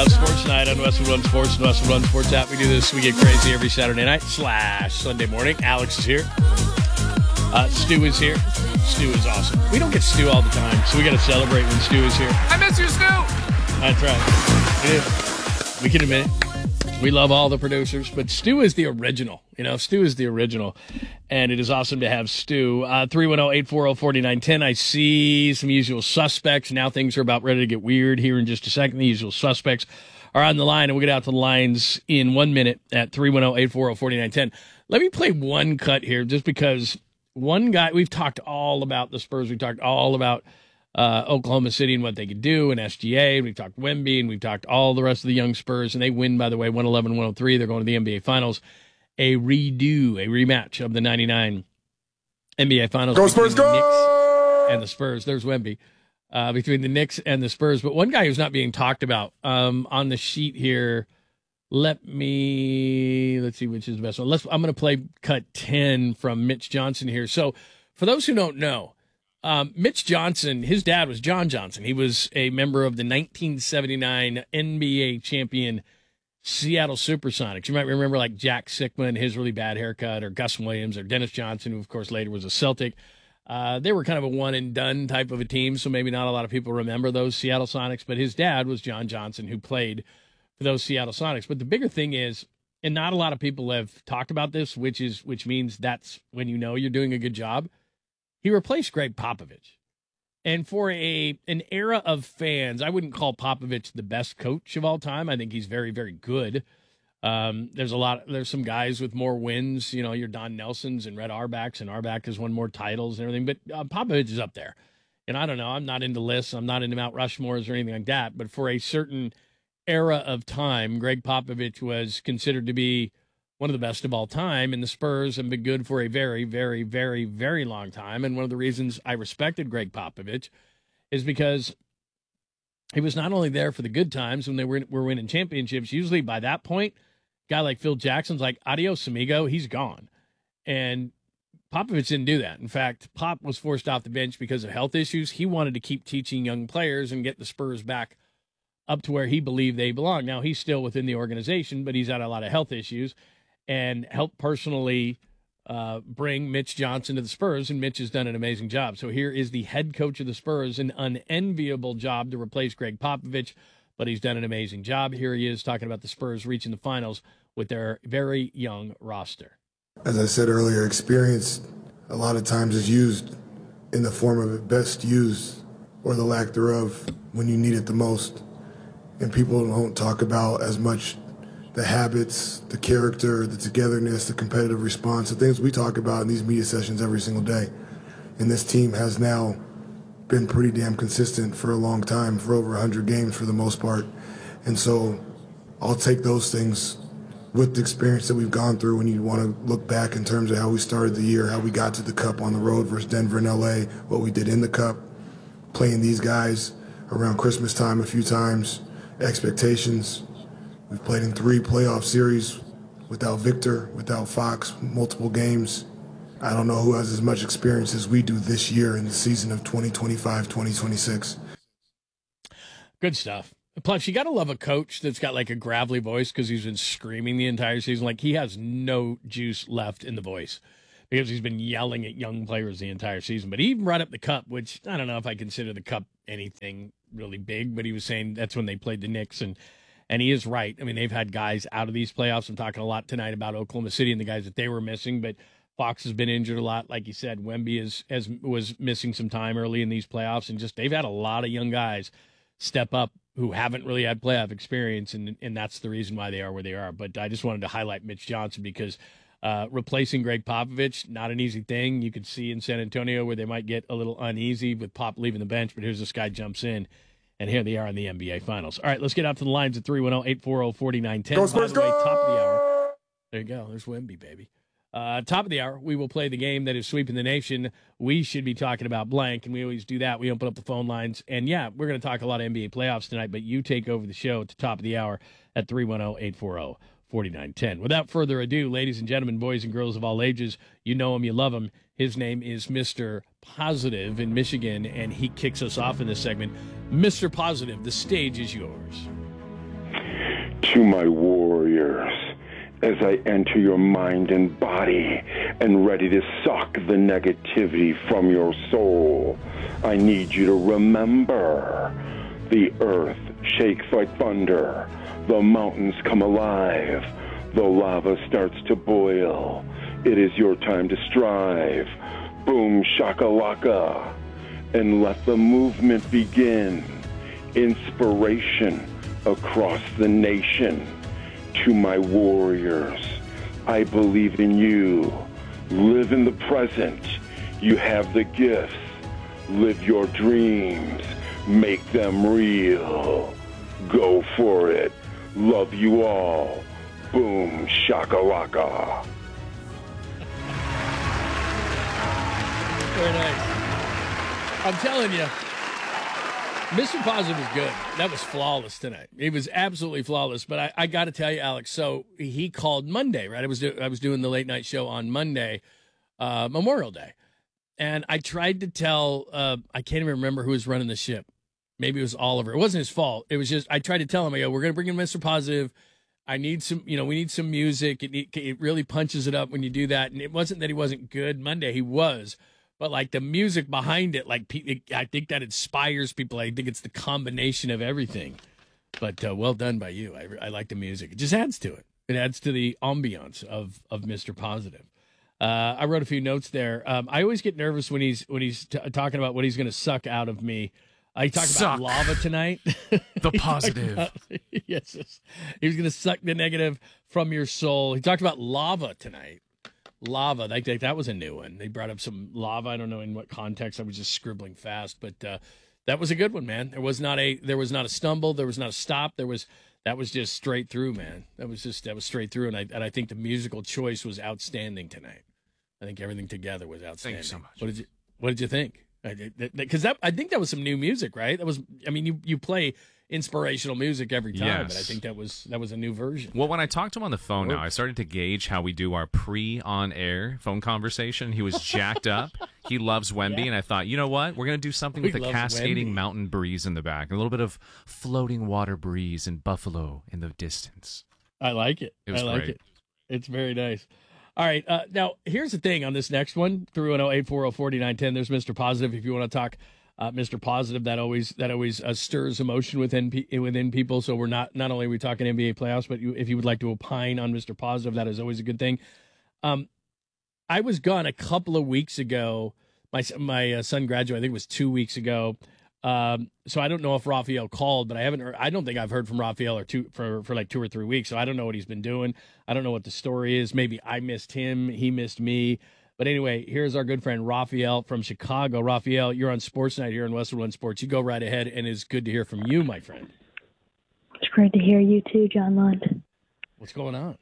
Sports Night on Westwood One Sports and Westwood One Sports app. We do this. We get crazy every Saturday night / Sunday morning. Alex is here. Stu is here. Stu is awesome. We don't get Stu all the time, so we got to celebrate when Stu is here. I miss you, Stu. That's right. We do. We can admit it. We love all the producers, but Stu is the original. Stu is the original, and it is awesome to have Stu. 310-840-4910. I see some usual suspects. Now things are about ready to get weird here in just a second. The usual suspects are on the line, and we'll get out to the lines in 1 minute at 310-840-4910. Let me play one cut here just because one guy, we've talked all about the Spurs. We've talked all about Oklahoma City and what they could do, and SGA, and we've talked Wemby, and we've talked all the rest of the young Spurs, and they win, by the way, 111-103. They're going to the NBA Finals. A rematch of the 99 NBA Finals. Go Spurs, go! Knicks and the Spurs. There's Wemby. Between the Knicks and the Spurs. But one guy who's not being talked about on the sheet here, let's see which is the best one. I'm going to play cut 10 from Mitch Johnson here. So for those who don't know, Mitch Johnson, his dad was John Johnson. He was a member of the 1979 NBA champion Seattle Supersonics. You might remember like Jack Sickman, his really bad haircut, or Gus Williams, or Dennis Johnson, who of course later was a Celtic. They were kind of a one and done type of a team, so maybe not a lot of people remember those Seattle Sonics, but his dad was John Johnson, who played for those Seattle Sonics. But the bigger thing is, and not a lot of people have talked about this, which means that's when you know you're doing a good job, he replaced Greg Popovich. And for an era of fans, I wouldn't call Popovich the best coach of all time. I think he's very, very good. There's some guys with more wins, your Don Nelsons and Red Auerbachs, and Auerbach has won more titles and everything. But Popovich is up there. And I don't know, I'm not into lists. I'm not into Mount Rushmores or anything like that. But for a certain era of time, Greg Popovich was considered to be one of the best of all time, and the Spurs have been good for a very, very, very, very long time. And one of the reasons I respected Greg Popovich is because he was not only there for the good times when they were winning championships. Usually by that point, a guy like Phil Jackson's like, adios, amigo, he's gone. And Popovich didn't do that. In fact, Pop was forced off the bench because of health issues. He wanted to keep teaching young players and get the Spurs back up to where he believed they belong. Now, he's still within the organization, but he's had a lot of health issues, and helped personally bring Mitch Johnson to the Spurs, and Mitch has done an amazing job. So here is the head coach of the Spurs, an unenviable job to replace Greg Popovich, but he's done an amazing job. Here he is talking about the Spurs reaching the finals with their very young roster. As I said earlier, experience a lot of times is used in the form of it best used, or the lack thereof, when you need it the most. And people don't talk about as much the habits, the character, the togetherness, the competitive response, the things we talk about in these media sessions every single day. And this team has now been pretty damn consistent for a long time, for over 100 games for the most part. And so I'll take those things with the experience that we've gone through when you want to look back in terms of how we started the year, how we got to the Cup on the road versus Denver and LA, what we did in the Cup, playing these guys around Christmas time a few times, expectations. We've played in 3 playoff series without Victor, without Fox, multiple games. I don't know who has as much experience as we do this year in the season of 2025-2026. Good stuff. Plus, you got to love a coach that's got like a gravelly voice because he's been screaming the entire season. Like, he has no juice left in the voice because he's been yelling at young players the entire season. But he even brought up the Cup, which I don't know if I consider the Cup anything really big, but he was saying that's when they played the Knicks, and he is right. I mean, they've had guys out of these playoffs. I'm talking a lot tonight about Oklahoma City and the guys that they were missing, but Fox has been injured a lot. Like you said, Wemby was missing some time early in these playoffs, and just they've had a lot of young guys step up who haven't really had playoff experience, and that's the reason why they are where they are. But I just wanted to highlight Mitch Johnson because replacing Greg Popovich, not an easy thing. You could see in San Antonio where they might get a little uneasy with Pop leaving the bench, but here's this guy jumps in, and here they are in the NBA Finals. All right, let's get out to the lines at 310-840-4910. Go Spurs, By the way, top of the hour. There you go. There's Wemby, baby. Top of the hour, we will play the game that is sweeping the nation. We should be talking about blank, and we always do that. We open up the phone lines. And, yeah, we're going to talk a lot of NBA playoffs tonight, but you take over the show at the top of the hour at 310-840-4910. Without further ado, ladies and gentlemen, boys and girls of all ages, you know him, you love him. His name is Mr. Positive in Michigan, and he kicks us off in this segment. Mr. Positive, the stage is yours. To my warriors, as I enter your mind and body and ready to suck the negativity from your soul, I need you to remember the earth shakes like thunder, the mountains come alive, the lava starts to boil. It is your time to strive. Boom shakalaka, and let the movement begin. Inspiration across the nation. To my warriors, I believe in you. Live in the present. You have the gifts. Live your dreams. Make them real. Go for it. Love you all. Boom shakalaka. Very nice. I'm telling you, Mr. Positive is good. That was flawless tonight. He was absolutely flawless. But I got to tell you, Alex, so he called Monday, right? I was doing the late night show on Monday, Memorial Day. And I tried to tell, I can't even remember who was running the ship. Maybe it was Oliver. It wasn't his fault. It was just, I tried to tell him, I go, we're going to bring in Mr. Positive. I need some, we need some music. It really punches it up when you do that. And it wasn't that he wasn't good. Monday he was. But like the music behind it, I think that inspires people. I think it's the combination of everything. But well done by you. I like the music. It just adds to it. It adds to the ambiance of Mr. Positive. I wrote a few notes there. I always get nervous when he's talking about what he's going to suck out of me. He talked about lava tonight. The positive. Yes. He was going to suck the negative from your soul. He talked about lava tonight. Lava, that was a new one. They brought up some lava. I don't know in what context. I was just scribbling fast, but that was a good one, man. There was not a stumble. There was not a stop. That was just straight through, man. That was straight through, and I think the musical choice was outstanding tonight. I think everything together was outstanding. Thank you so much. What did you think? Because I think that was some new music, right? That was, I mean, you play inspirational music every time, Yes. but I think that was a new version. Well, when I talked to him on the phone now, I started to gauge how we do our pre-on-air phone conversation. He was jacked up. He loves Wemby, and I thought, you know what? We're going to do something with a cascading mountain breeze in the back, a little bit of floating water breeze and buffalo in the distance. I like it. It was great. It's very nice. All right. Now, here's the thing on this next one, 310-840-4910. There's Mr. Positive. If you want to talk Mr. Positive, that always stirs emotion within people. So we're not only are we talking NBA playoffs, but if you would like to opine on Mr. Positive, that is always a good thing. I was gone a couple of weeks ago. My son graduated, I think it was 2 weeks ago. So I don't know if Raphael called, but I don't think I've heard from Raphael for like 2 or 3 weeks. So I don't know what he's been doing. I don't know what the story is. Maybe I missed him. He missed me. But anyway, here's our good friend Raphael from Chicago. Raphael, you're on Sports Night here in Westwood One Sports. You go right ahead, and it's good to hear from you, my friend. It's great to hear you too, John Lund. What's going on?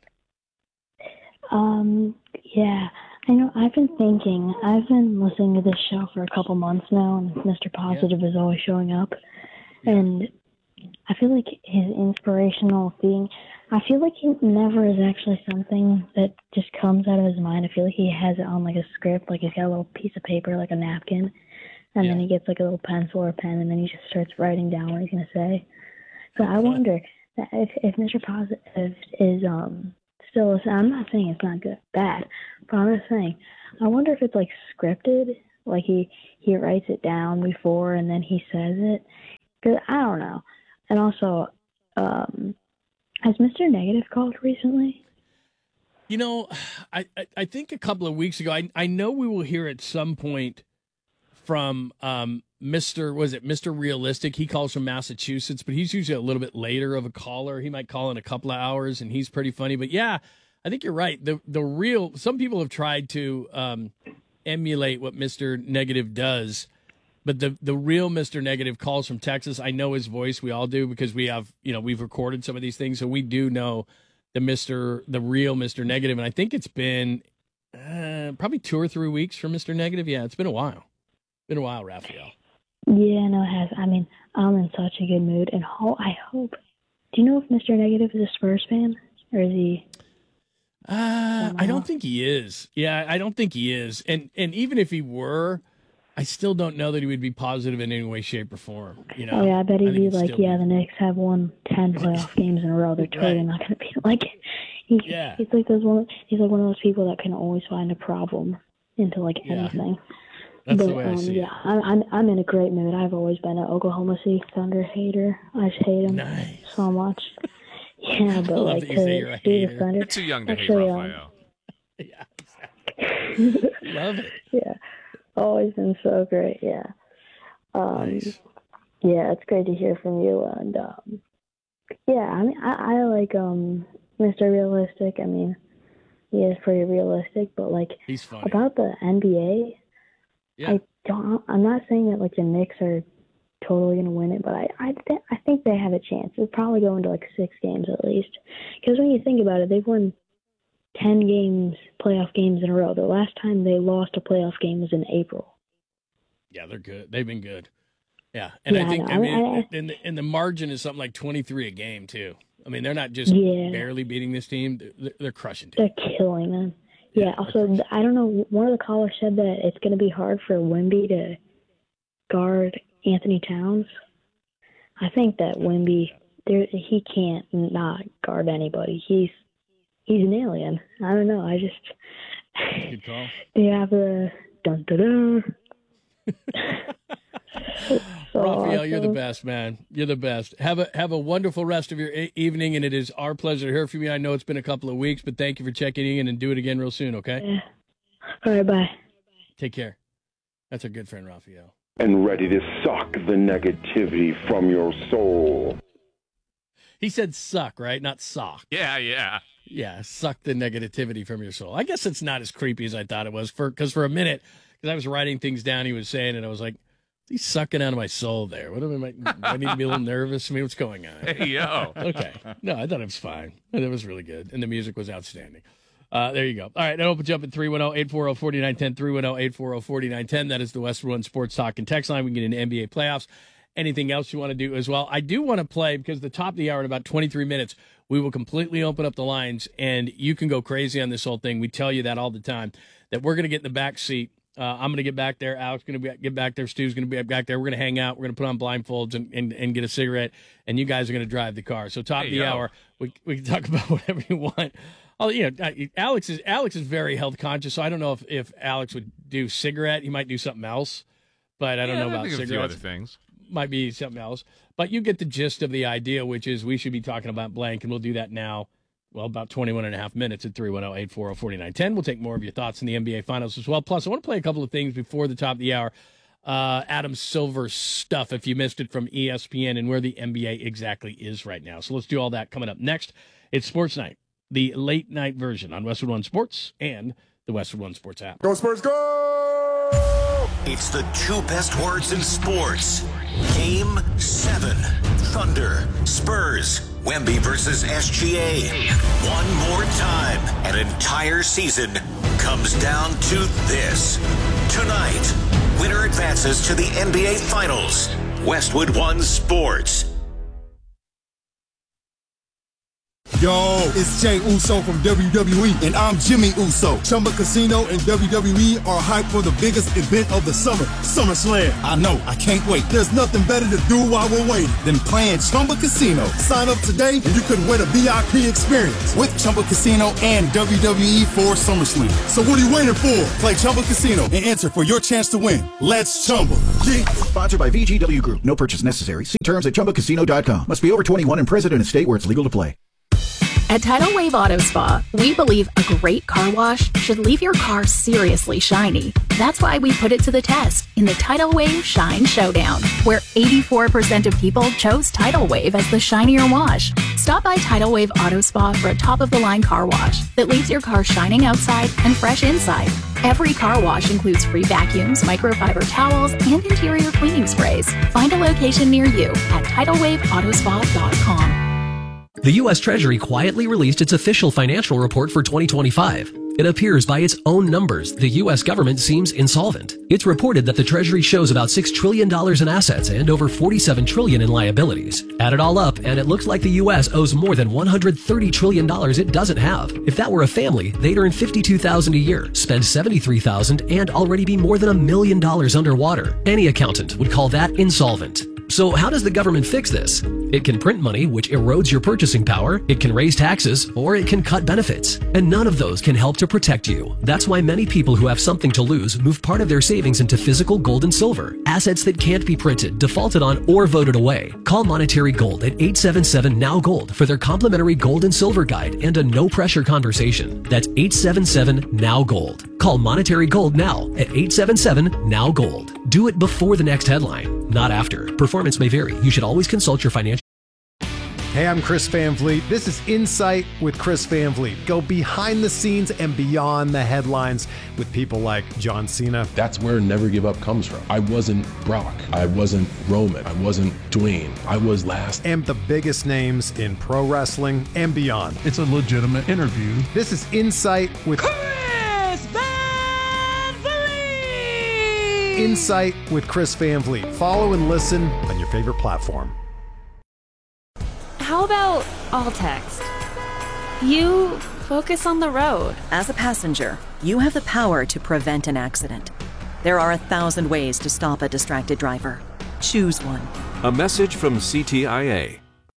Yeah, I know. I've been listening to this show for a couple months now, and Mr. Positive is always showing up. Yeah. And I feel like his inspirational thing, I feel like it never is actually something that just comes out of his mind. I feel like he has it on like a script, like he's got a little piece of paper, like a napkin, and then he gets like a little pencil or a pen, and then he just starts writing down what he's going to say. So I wonder that if Mr. Positive is still, I'm not saying it's not good, bad, but I'm just saying, I wonder if it's like scripted, like he writes it down before and then he says it, because I don't know. And also, has Mr. Negative called recently? You know, I think a couple of weeks ago, I know we will hear at some point from Mr. Realistic. He calls from Massachusetts, but he's usually a little bit later of a caller. He might call in a couple of hours, and he's pretty funny. But yeah, I think you're right. Some people have tried to emulate what Mr. Negative does, but the real Mr. Negative calls from Texas. I know his voice. We all do because we've recorded some of these things, so we do know the real Mr. Negative. And I think it's been probably 2 or 3 weeks for Mr. Negative. Yeah, it's been a while. Been a while, Raphael. Yeah, no, it has. I mean, I'm in such a good mood, and I hope. Do you know if Mr. Negative is a Spurs fan, or is he? I don't think he is. Yeah, I don't think he is. And even if he were, I still don't know that he would be positive in any way, shape, or form. You know? Oh, yeah, I bet he'd be like, yeah, the Knicks have won 10 playoff games in a row. They're totally not going to be like. He's like he's like one of those people that can always find a problem into like anything. That's the way I see it. I'm in a great mood. I've always been an Oklahoma City Thunder hater. I just hate them so much. Yeah, but like to see the Thunder. You're too young to hate Raphael. Yeah, exactly. Love it. Yeah, always been so great. Yeah. Nice. Yeah, it's great to hear from you. And yeah, I mean, I like Mr. Realistic. I mean, he is pretty realistic, but like he's funny. About the NBA. Yeah. I'm not saying that like the Knicks are totally going to win it, but I think they have a chance. They'll probably go into like 6 games at least. Because when you think about it, they've won 10 playoff games in a row. The last time they lost a playoff game was in April. Yeah, they're good. They've been good. Yeah, and I think and the margin is something like 23 a game too. I mean, they're not just barely beating this team; they're crushing teams. They're killing them. Yeah. Also, I don't know. One of the callers said that it's going to be hard for Wemby to guard Anthony Towns. I think that Wemby, he can't not guard anybody. He's an alien. I don't know. I just. Good call. They have the dun dun dun. Raphael, awesome. You're the best, man. You're the best. Have a wonderful rest of your evening, and it is our pleasure to hear from you. I know it's been a couple of weeks, but thank you for checking in, and do it again real soon, okay? Yeah. All right, bye. Take care. That's our good friend, Raphael. And ready to suck the negativity from your soul. He said suck, right? Not sock. Yeah. Yeah, suck the negativity from your soul. I guess it's not as creepy as I thought it was, because for a minute, because I was writing things down he was saying, and I was like, he's sucking out of my soul there. What am I need to be a little nervous? I mean, what's going on? Hey, yo. Okay. No, I thought it was fine. It was really good. And the music was outstanding. There you go. All right. Now open jump at 310-840-4910, 310-840-4910. That is the Westwood One Sports Talk and text line. We can get into NBA playoffs. Anything else you want to do as well? I do want to play, because the top of the hour in about 23 minutes, we will completely open up the lines, and you can go crazy on this whole thing. We tell you that all the time, that we're going to get in the back seat. I'm going to get back there. Alex going to get back there. Stu's going to be back there. We're going to hang out. We're going to put on blindfolds and get a cigarette, and you guys are going to drive the car. So top of the hour, we can talk about whatever you want. Oh, Alex is very health conscious, so I don't know if Alex would do cigarette. He might do something else, but I don't know about cigarettes. A few other things. Might be something else. But you get the gist of the idea, which is we should be talking about blank, and we'll do that now. Well, about 21 and a half minutes at 310-840-4910. We'll take more of your thoughts in the NBA Finals as well. Plus, I want to play a couple of things before the top of the hour. Adam Silver's stuff, if you missed it, from ESPN and where the NBA exactly is right now. So let's do all that coming up next. It's Sports Night, the late night version on Westwood One Sports and the Westwood One Sports app. Go Spurs, go! It's the 2 best words in sports. Game 7. Thunder, Spurs, Wemby versus SGA. One more time, an entire season comes down to this. Tonight, winner advances to the NBA Finals. Westwood One Sports. Yo, it's Jey Uso from WWE, and I'm Jimmy Uso. Chumba Casino and WWE are hyped for the biggest event of the summer, SummerSlam. I know, I can't wait. There's nothing better to do while we're waiting than playing Chumba Casino. Sign up today, and you could win a VIP experience with Chumba Casino and WWE for SummerSlam. So what are you waiting for? Play Chumba Casino and enter for your chance to win. Let's Chumba. Yeah. Sponsored by VGW Group. No purchase necessary. See terms at ChumbaCasino.com. Must be over 21 and present in a state where it's legal to play. At Tidal Wave Auto Spa, we believe a great car wash should leave your car seriously shiny. That's why we put it to the test in the Tidal Wave Shine Showdown, where 84% of people chose Tidal Wave as the shinier wash. Stop by Tidal Wave Auto Spa for a top-of-the-line car wash that leaves your car shining outside and fresh inside. Every car wash includes free vacuums, microfiber towels, and interior cleaning sprays. Find a location near you at TidalWaveAutospa.com. The U.S. Treasury quietly released its official financial report for 2025. It appears by its own numbers, the U.S. government seems insolvent. It's reported that the Treasury shows about $6 trillion in assets and over $47 trillion in liabilities. Add it all up, and it looks like the U.S. owes more than $130 trillion it doesn't have. If that were a family, they'd earn $52,000 a year, spend $73,000, and already be more than $1 million underwater. Any accountant would call that insolvent. So how does the government fix this? It can print money, which erodes your purchasing power, it can raise taxes, or it can cut benefits. And none of those can help to protect you. That's why many people who have something to lose move part of their savings into physical gold and silver, assets that can't be printed, defaulted on, or voted away. Call Monetary Gold at 877-NOW-GOLD for their complimentary gold and silver guide and a no-pressure conversation. That's 877-NOW-GOLD. Call Monetary Gold now at 877-NOW-GOLD. Do it before the next headline, not after. Performance may vary. You should always consult your financial. Hey, I'm Chris Van Vliet. This is Insight with Chris Van Vliet. Go behind the scenes and beyond the headlines with people like John Cena. That's where Never Give Up comes from. I wasn't Brock. I wasn't Roman. I wasn't Dwayne. I was last. And the biggest names in pro wrestling and beyond. It's a legitimate interview. This is Insight with Chris Van Vliet. Insight with Chris Van Vliet. Follow and listen on your favorite platform. How about all text? You focus on the road. As a passenger, you have the power to prevent an accident. There are 1,000 ways to stop a distracted driver. Choose one. A message from CTIA.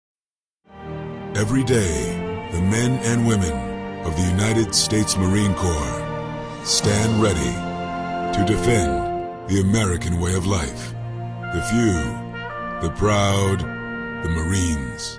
Every day, the men and women of the United States Marine Corps stand ready to defend the American way of life. The few, the proud, the Marines.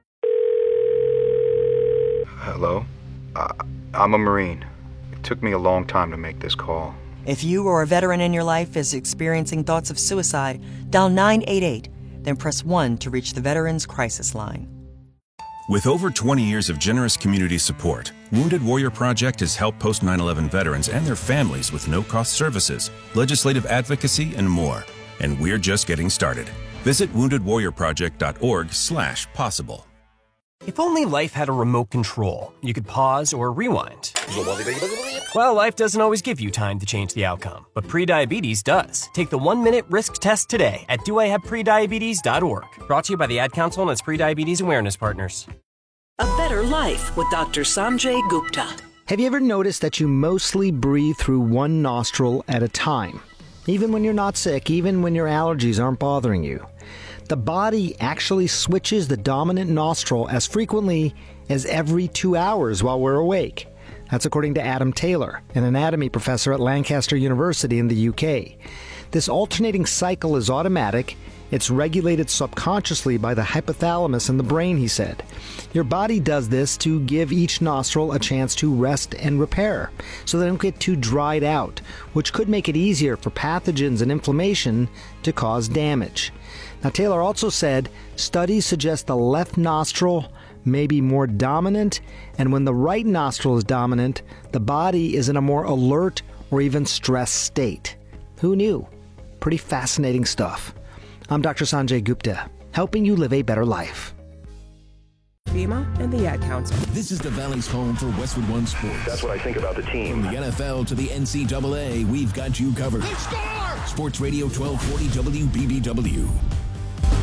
Hello? I'm a Marine. It took me a long time to make this call. If you or a veteran in your life is experiencing thoughts of suicide, dial 988, then press 1 to reach the Veterans Crisis Line. With over 20 years of generous community support, Wounded Warrior Project has helped post 9/11 veterans and their families with no-cost services, legislative advocacy, and more. And we're just getting started. Visit woundedwarriorproject.org/possible. If only life had a remote control, you could pause or rewind. Well, life doesn't always give you time to change the outcome, but prediabetes does. Take the 1-minute risk test today at doihaveprediabetes.org. Brought to you by the Ad Council and its Prediabetes Awareness Partners. A Better Life with Dr. Sanjay Gupta. Have you ever noticed that you mostly breathe through one nostril at a time? Even when you're not sick, even when your allergies aren't bothering you. The body actually switches the dominant nostril as frequently as every 2 hours while we're awake. That's according to Adam Taylor, an anatomy professor at Lancaster University in the UK. This alternating cycle is automatic. It's regulated subconsciously by the hypothalamus in the brain, he said. Your body does this to give each nostril a chance to rest and repair, so they don't get too dried out, which could make it easier for pathogens and inflammation to cause damage. Now, Taylor also said studies suggest the left nostril may be more dominant, and when the right nostril is dominant, the body is in a more alert or even stressed state. Who knew? Pretty fascinating stuff. I'm Dr. Sanjay Gupta, helping you live a better life. FEMA and the Ad Council. This is the Valley's home for Westwood One Sports. That's what I think about the team. From the NFL to the NCAA, we've got you covered. Sports Radio 1240 WBBW.